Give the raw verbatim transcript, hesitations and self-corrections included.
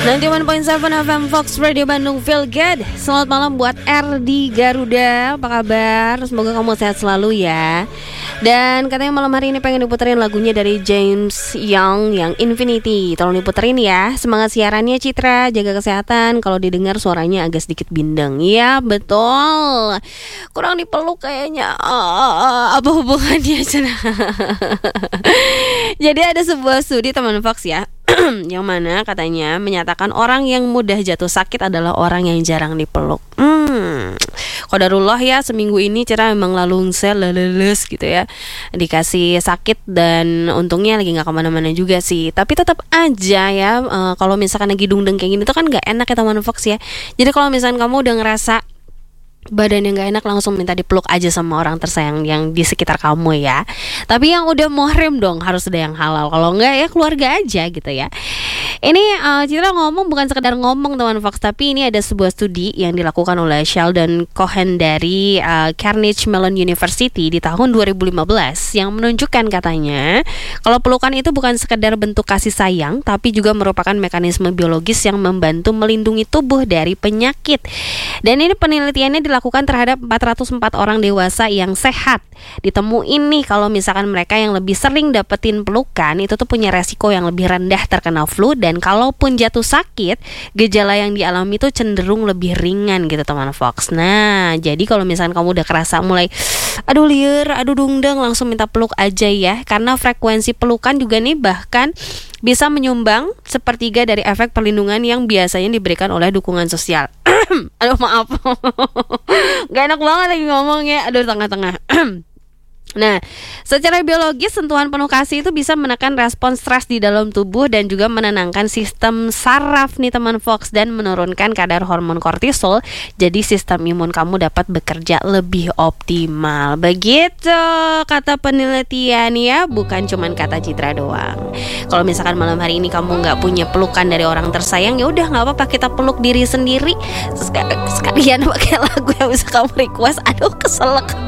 sembilan puluh satu koma tujuh F M Fox Radio Bandung Feel Good. Selamat malam buat R di Garuda. Apa kabar? Semoga kamu sehat selalu ya. Dan katanya malam hari ini pengen diputerin lagunya dari James Young yang Infinity. Tolong diputerin ya. Semangat siarannya Citra. Jaga kesehatan. Kalau didengar suaranya agak sedikit bindeng. Iya betul. Kurang dipeluk kayaknya. Oh, apa hubungannya? Jadi ada sebuah studi teman Fox ya, yang mana katanya menyatakan orang yang mudah jatuh sakit adalah orang yang jarang dipeluk. Hmm, qadarullah ya, seminggu ini Cira memang lalungsel leles gitu ya, dikasih sakit dan untungnya lagi nggak kemana-mana juga sih. Tapi tetap aja ya, e, kalau misalkan lagi dungdeng kayak gini tuh kan nggak enak ya teman Fox ya. Jadi kalau misalkan kamu udah ngerasa badan yang gak enak, langsung minta dipeluk aja sama orang tersayang yang di sekitar kamu ya. Tapi yang udah muhrim dong, harus ada yang halal. Kalau enggak ya keluarga aja gitu ya. Ini uh, Citra ngomong bukan sekedar ngomong teman Fox, tapi ini ada sebuah studi yang dilakukan oleh Sheldon Cohen dari uh, Carnegie Mellon University di tahun dua ribu lima belas yang menunjukkan katanya kalau pelukan itu bukan sekedar bentuk kasih sayang, tapi juga merupakan mekanisme biologis yang membantu melindungi tubuh dari penyakit. Dan ini penelitiannya dilakukan terhadap empat ratus empat orang dewasa yang sehat. Ditemuin nih kalau misalkan mereka yang lebih sering dapetin pelukan itu tuh punya resiko yang lebih rendah terkena flu, dan kalaupun jatuh sakit, gejala yang dialami itu cenderung lebih ringan gitu teman Fox. Nah, jadi kalau misalkan kamu udah kerasa mulai aduh liur, aduh dungdeng, langsung minta peluk aja ya. Karena frekuensi pelukan juga nih bahkan bisa menyumbang sepertiga dari efek perlindungan yang biasanya diberikan oleh dukungan sosial. Aduh maaf, gak enak banget lagi ngomongnya. Aduh tengah-tengah. Nah, secara biologis sentuhan penuh kasih itu bisa menekan respons stres di dalam tubuh dan juga menenangkan sistem saraf nih teman Fox, dan menurunkan kadar hormon kortisol. Jadi sistem imun kamu dapat bekerja lebih optimal. Begitu kata penelitian ya, bukan cuman kata Citra doang. Kalau misalkan malam hari ini kamu nggak punya pelukan dari orang tersayang, ya udah nggak apa-apa, kita peluk diri sendiri. Sekalian pakai lagu yang bisa kamu request. Aduh keselak.